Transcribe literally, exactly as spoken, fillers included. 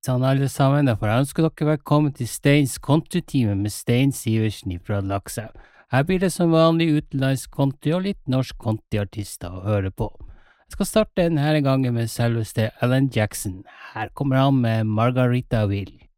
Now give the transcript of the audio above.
Sånn alle sammen, da får jeg ønske dere velkommen til Steins kontotime med Stein Sivertsen fra Lakselv. Her blir det som vanlig utenlandsk konti og litt norsk kontiartister å høre på. Jeg skal starte denne gangen med selveste Alan Jackson. Her kommer han med Margaritaville.